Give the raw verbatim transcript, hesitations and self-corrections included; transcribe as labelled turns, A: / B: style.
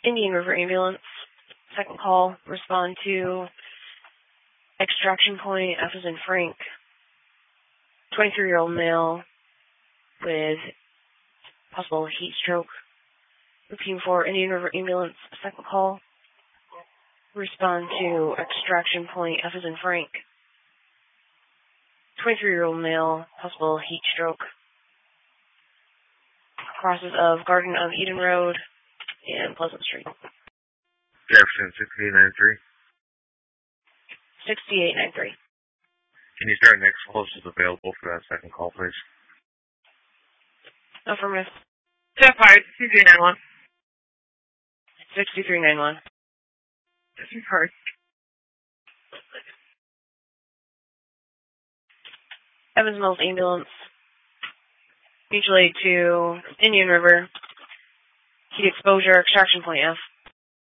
A: Indian River Ambulance. Second call, respond to extraction point, F as in Frank. twenty-three-year-old male with possible heat stroke. Looking for Indian River Ambulance. Second call, respond to extraction point, F as in Frank. twenty-three-year-old male, possible heat stroke. Crosses of Garden of Eden Road and Pleasant Street.
B: Jefferson sixty-eight ninety-three.
A: sixty-eight ninety-three.
B: Can you start next closest available for that second call, please?
A: Affirmative.
C: Jeff Hart, sixty-three ninety-one.
A: sixty-three ninety-one.
C: Jeff Hart.
A: Evans Mills Ambulance. Mutual aid to Indian River. Heat exposure, extraction point F.